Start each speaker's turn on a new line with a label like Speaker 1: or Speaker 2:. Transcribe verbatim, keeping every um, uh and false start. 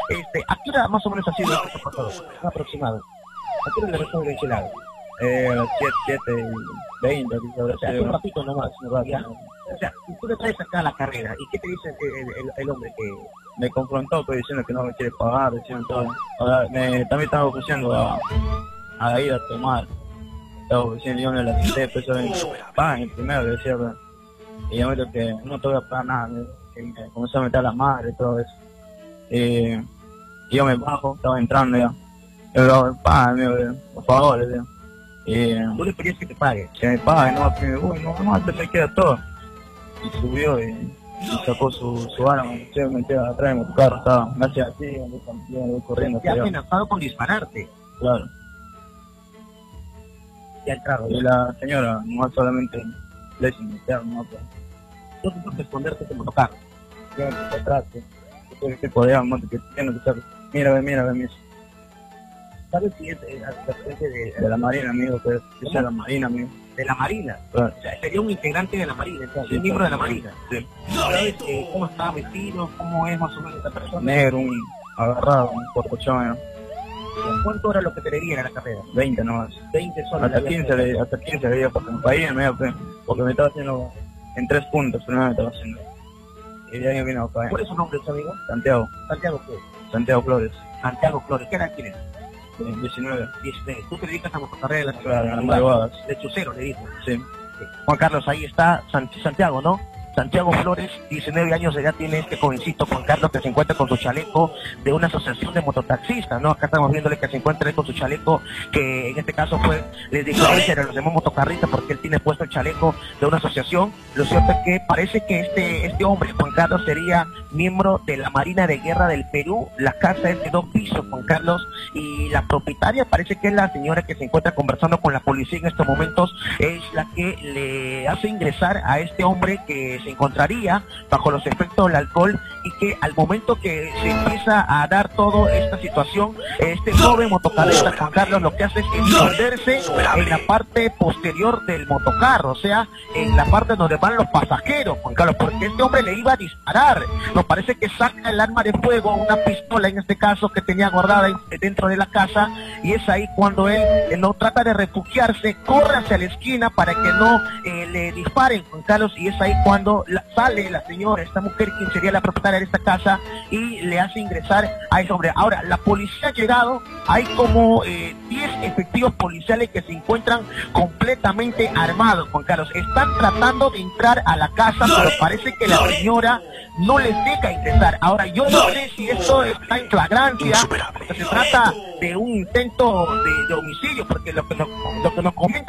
Speaker 1: Este, ¿a qué hora más o menos ha sido el pasado? Un aproximado. ¿A qué hora le recibe el enchilado?
Speaker 2: Eh, a las siete y veinte,
Speaker 1: O sea, un ratito nomás, ¿no? Ya. O sea, tú le traes acá a la carrera, ¿y qué te dice el, el, el hombre que...?
Speaker 2: Me confrontó, pues, diciendo que no me quiere pagar, diciendo todo. Ahora, me, también estaba ofreciendo a, a ir a tomar. Estaba ofreciendo, yo me la quité, pues, pagan el primero, le decía, pues. Y yo me dijo que no te voy a pagar nada, me, que me comenzó a meter a la madre y todo eso. Y, y yo me bajo, estaba entrando ya. Yo le digo, págame, por favor, le digo. Y,
Speaker 1: ¿Tú le pedías que te pague?
Speaker 2: que me pague, no, que uy, no, no, antes se queda todo. Y subió y, y sacó su, su arma, se metió atrás de mi carro, estaba, me hacía así, yo me voy corriendo.
Speaker 1: Te ha amenazado con dispararte.
Speaker 2: Claro.
Speaker 1: Ya entraron.
Speaker 2: Y la señora, no solamente le hizo meter, no, pues.
Speaker 1: Tú tienes que esconderte como tocar.
Speaker 2: Yo me atrás, que que podía, monte, que tiene que estar, mira, ve, mira, ve, mira.
Speaker 1: ¿Sabes si es el asistente de,
Speaker 2: De la Marina, amigo, que es de la Marina, amigo.
Speaker 1: de la Marina?
Speaker 2: Claro.
Speaker 1: O sea, sería un integrante de la Marina, entonces,
Speaker 2: Sí,
Speaker 1: un miembro de la
Speaker 2: sí.
Speaker 1: Marina.
Speaker 2: Sí.
Speaker 1: ¿Sabes eh, cómo está vestido? ¿Cómo es más o menos esta persona?
Speaker 2: Negro, un agarrado, un corcochón, ¿no?
Speaker 1: ¿Cuánto era lo que te le dieron a la carrera?
Speaker 2: veinte nomás.
Speaker 1: veinte soles.
Speaker 2: Hasta quince le, hasta quince le dio porque me pagué medio, pues, porque me estaba haciendo en tres puntos, primero me estaba haciendo. Y de ahí vino a pagar.
Speaker 1: ¿Cuál es su nombre, su amigo?
Speaker 2: Santiago,
Speaker 1: Santiago qué?
Speaker 2: Santiago Flores,
Speaker 1: Santiago Flores. ¿Qué edad tienes?
Speaker 2: eh, diecinueve.
Speaker 1: diecinueve. ¿Tú te dedicas a motocarrera?
Speaker 2: Claro, a las madrugadas.
Speaker 1: De chucero, le dijo.
Speaker 2: Sí.
Speaker 1: Juan Carlos, ahí está San- Santiago, ¿no? Santiago Flores, diecinueve años de edad tiene este jovencito Juan Carlos que se encuentra con su chaleco de una asociación de mototaxistas, ¿no? Acá estamos viéndole que se encuentra él con su chaleco que en este caso fue, les diferencia de los demás motocarristas porque él tiene puesto el chaleco de una asociación. Lo cierto es que parece que este, este hombre, Juan Carlos, sería miembro de la Marina de Guerra del Perú. La casa es de dos pisos, Juan Carlos, y la propietaria parece que es la señora que se encuentra conversando con la policía en estos momentos, es la que le hace ingresar a este hombre que se encontraría bajo los efectos del alcohol y que al momento que se empieza a dar toda esta situación, este joven motocarrista Juan Carlos lo que hace es esconderse en la parte posterior del motocarro, o sea, en la parte donde van los pasajeros, Juan Carlos, porque este hombre le iba a disparar. Nos parece que saca el arma de fuego, una pistola en este caso que tenía guardada dentro de la casa, y es ahí cuando él eh, no trata de refugiarse, corre hacia la esquina para que no eh, le disparen, Juan Carlos, y es ahí cuando la, sale la señora, esta mujer quien sería la propietaria de esta casa, y le hace ingresar a ese hombre. Ahora, la policía ha llegado, hay como eh, diez efectivos policiales que se encuentran completamente armados, Juan Carlos. Están tratando de entrar a la casa, pero parece que la señora no les deja ingresar. Ahora, yo no sé si esto está en flagrancia, porque se trata de un intento de, de homicidio, porque lo que nos, lo que nos comenta